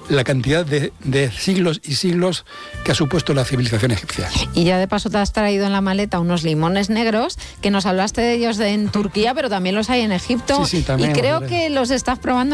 la cantidad de siglos y siglos que ha supuesto la civilización egipcia. Y ya de paso te has traído en la maleta unos limones negros, que nos hablaste de ellos en Turquía, pero también los hay en Egipto. Sí, también. Y creo que los estás probando